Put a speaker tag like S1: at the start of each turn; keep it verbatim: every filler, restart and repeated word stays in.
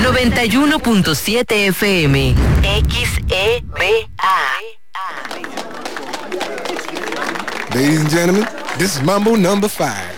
S1: noventa y uno punto siete F M. X E B A.
S2: Ladies and gentlemen, this is Mambo number five.